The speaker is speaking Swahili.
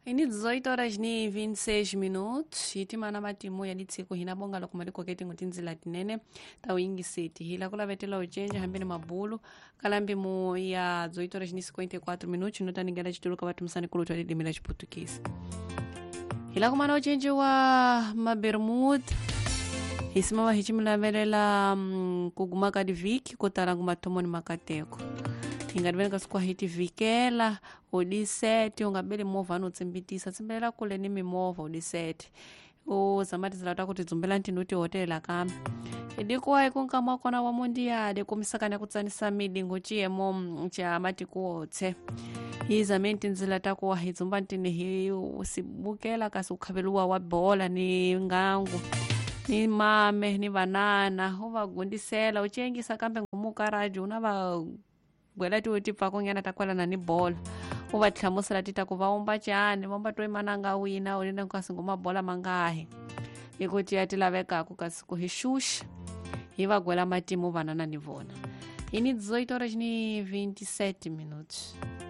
Ini 18h26 hitimana matimu ya litsiku hinabonga loko malikoketi ngutinzila tinene tawingiseti hila kulavetela ujenja hambeni mabulu kalambi mu ya 18h54 notaningela chituluka vatu msani kulutu alidimila chiputukisi hila kumana ujenji wa mabermud hisimama hichimilavelela kuguma kadi viki kotalangu matomoni makateko ingadiveneka sikuwa hiti vikela udiseti ungabeli mova anutsimbitisa tsimbelela kule ni mimova udiseti zamati zilata kuti dzumbela ntinuti hotela kame idikuwa ikunkamwa kona wa mundiade kumisakana kutsanisa midingo chiyemo cha mati kuotse izamenti nzilata kuwa hidzumba ntini hi usibukela kasi ukhaveluwa wa bola ni ngangu ni mame ni vanana uvagundisela uchengisa kambe ngumukaraji unava gwela ti pfakonyana takwelana ni bola uvatlhamusela tita ku vaomba chani vomba to imananga wina ulinda kasi ngumabola mangahe ikuti ya tilavekako kasi ku hixuxa hi va gwela matimu vanana ni vona ini 18h27